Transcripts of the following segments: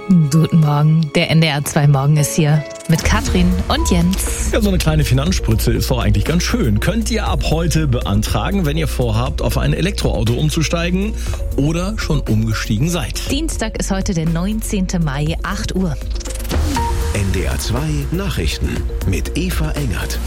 Guten Morgen, der NDR 2 Morgen ist hier mit Katrin und Jens. Ja, so eine kleine Finanzspritze ist doch eigentlich ganz schön. Könnt ihr ab heute beantragen, wenn ihr vorhabt, auf ein Elektroauto umzusteigen oder schon umgestiegen seid. Dienstag ist heute der 19. Mai, 8 Uhr. NDR 2 Nachrichten mit Eva Engert.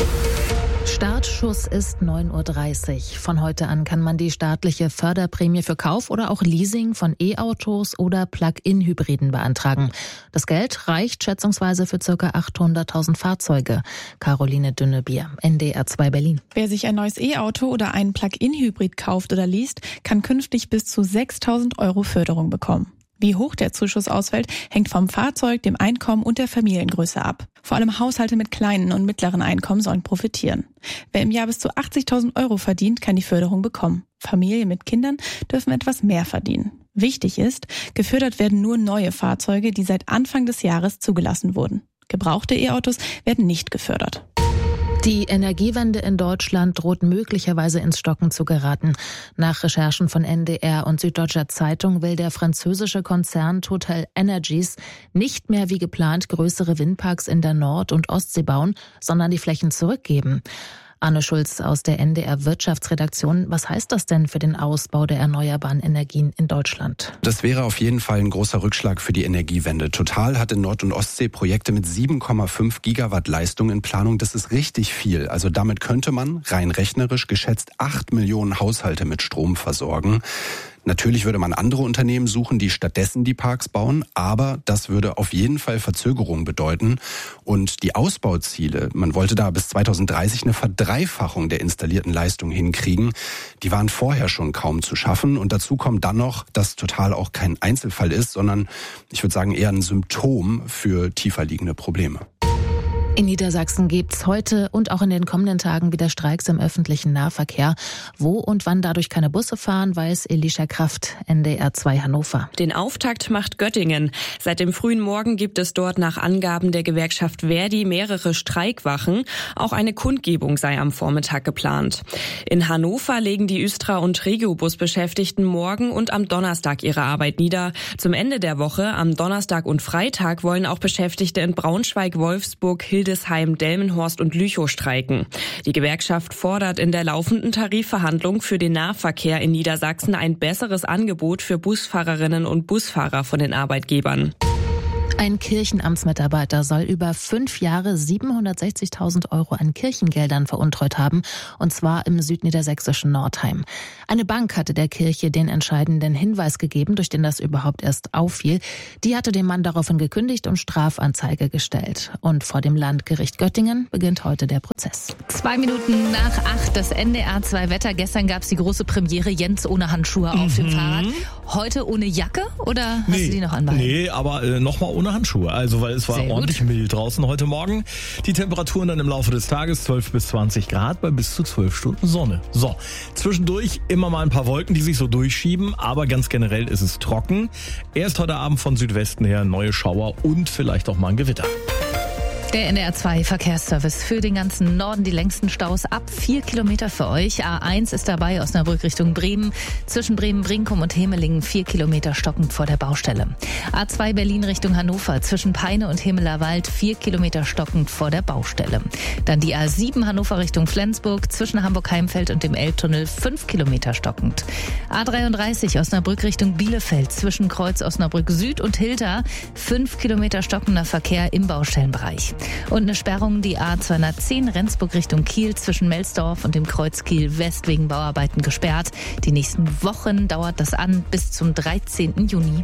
Startschuss ist 9.30 Uhr. Von heute an kann man die staatliche Förderprämie für Kauf oder auch Leasing von E-Autos oder Plug-in-Hybriden beantragen. Das Geld reicht schätzungsweise für ca. 800.000 Fahrzeuge. Caroline Dünnebier, NDR 2 Berlin. Wer sich ein neues E-Auto oder einen Plug-in-Hybrid kauft oder least, kann künftig bis zu 6.000 € Förderung bekommen. Wie hoch der Zuschuss ausfällt, hängt vom Fahrzeug, dem Einkommen und der Familiengröße ab. Vor allem Haushalte mit kleinen und mittleren Einkommen sollen profitieren. Wer im Jahr bis zu 80.000 € verdient, kann die Förderung bekommen. Familien mit Kindern dürfen etwas mehr verdienen. Wichtig ist, gefördert werden nur neue Fahrzeuge, die seit Anfang des Jahres zugelassen wurden. Gebrauchte E-Autos werden nicht gefördert. Die Energiewende in Deutschland droht möglicherweise ins Stocken zu geraten. Nach Recherchen von NDR und Süddeutscher Zeitung will der französische Konzern TotalEnergies nicht mehr wie geplant größere Windparks in der Nord- und Ostsee bauen, sondern die Flächen zurückgeben. Anne Schulz aus der NDR Wirtschaftsredaktion. Was heißt das denn für den Ausbau der erneuerbaren Energien in Deutschland? Das wäre auf jeden Fall ein großer Rückschlag für die Energiewende. Total hat in Nord- und Ostsee Projekte mit 7,5 Gigawatt Leistung in Planung. Das ist richtig viel. Also damit könnte man rein rechnerisch geschätzt 8 Millionen Haushalte mit Strom versorgen. Natürlich würde man andere Unternehmen suchen, die stattdessen die Parks bauen, aber das würde auf jeden Fall Verzögerung bedeuten. Und die Ausbauziele, man wollte da bis 2030 eine Verdreifachung der installierten Leistung hinkriegen, die waren vorher schon kaum zu schaffen. Und dazu kommt dann noch, dass Total auch kein Einzelfall ist, sondern ich würde sagen eher ein Symptom für tiefer liegende Probleme. In Niedersachsen gibt's heute und auch in den kommenden Tagen wieder Streiks im öffentlichen Nahverkehr. Wo und wann dadurch keine Busse fahren, weiß Elisha Kraft, NDR 2 Hannover. Den Auftakt macht Göttingen. Seit dem frühen Morgen gibt es dort nach Angaben der Gewerkschaft Verdi mehrere Streikwachen. Auch eine Kundgebung sei am Vormittag geplant. In Hannover legen die Östra- und Regiobus-Beschäftigten morgen und am Donnerstag ihre Arbeit nieder. Zum Ende der Woche, am Donnerstag und Freitag, wollen auch Beschäftigte in Braunschweig, Wolfsburg, Hildesheim, Delmenhorst und Lüchow streiken. Die Gewerkschaft fordert in der laufenden Tarifverhandlung für den Nahverkehr in Niedersachsen ein besseres Angebot für Busfahrerinnen und Busfahrer von den Arbeitgebern. Ein Kirchenamtsmitarbeiter soll über 5 Jahre 760.000 € an Kirchengeldern veruntreut haben, und zwar im südniedersächsischen Nordheim. Eine Bank hatte der Kirche den entscheidenden Hinweis gegeben, durch den das überhaupt erst auffiel. Die hatte dem Mann daraufhin gekündigt und Strafanzeige gestellt. Und vor dem Landgericht Göttingen beginnt heute der Prozess. 2 Minuten nach 8, das NDR 2 Wetter. Gestern gab es die große Premiere, Jens ohne Handschuhe auf dem Fahrrad. Heute ohne Jacke oder hast du die noch anbehalten? Nee, aber nochmal ohne Handschuhe, also weil es war ordentlich mild draußen heute Morgen. Die Temperaturen dann im Laufe des Tages 12 bis 20 Grad bei bis zu 12 Stunden Sonne. So, zwischendurch immer mal ein paar Wolken, die sich so durchschieben, aber ganz generell ist es trocken. Erst heute Abend von Südwesten her neue Schauer und vielleicht auch mal ein Gewitter. Der NDR 2 Verkehrsservice für den ganzen Norden, die längsten Staus ab 4 Kilometer für euch. A1 ist dabei, Osnabrück Richtung Bremen. Zwischen Bremen-Brinkum und Hemelingen 4 Kilometer stockend vor der Baustelle. A2 Berlin Richtung Hannover, zwischen Peine und Hemelerwald 4 Kilometer stockend vor der Baustelle. Dann die A7 Hannover Richtung Flensburg, zwischen Hamburg-Heimfeld und dem Elbtunnel 5 Kilometer stockend. A33 Osnabrück Richtung Bielefeld, zwischen Kreuz Osnabrück Süd und Hilter 5 Kilometer stockender Verkehr im Baustellenbereich. Und eine Sperrung, die A210 Rendsburg Richtung Kiel zwischen Melsdorf und dem Kreuz Kiel West wegen Bauarbeiten gesperrt. Die nächsten Wochen dauert das an bis zum 13. Juni.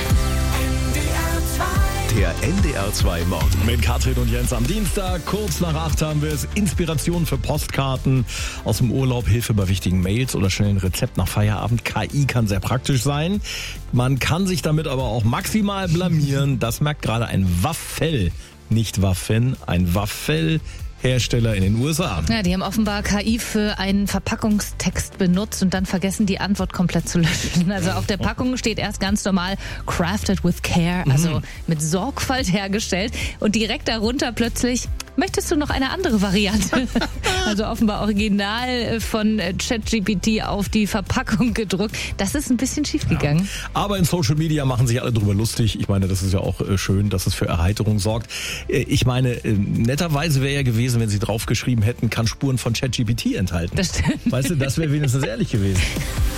Der NDR 2 Morgen. Mit Katrin und Jens am Dienstag, kurz nach 8 haben wir es. Inspiration für Postkarten aus dem Urlaub, Hilfe bei wichtigen Mails oder schnell ein Rezept nach Feierabend. KI kann sehr praktisch sein. Man kann sich damit aber auch maximal blamieren. Das merkt gerade ein Waffel. Nicht Waffen, ein Waffelhersteller in den USA. Ja, die haben offenbar KI für einen Verpackungstext benutzt und dann vergessen, die Antwort komplett zu löschen. Also auf der Packung steht erst ganz normal crafted with care, also mit Sorgfalt hergestellt. Und direkt darunter plötzlich Möchtest du noch eine andere Variante? Also offenbar original von ChatGPT auf die Verpackung gedruckt. Das ist ein bisschen schief gegangen. Ja. Aber in Social Media machen sich alle drüber lustig. Ich meine, das ist ja auch schön, dass es für Erheiterung sorgt. Ich meine, netterweise wäre ja gewesen, wenn sie draufgeschrieben hätten, kann Spuren von ChatGPT enthalten. Das stimmt. Weißt du, das wäre wenigstens ehrlich gewesen.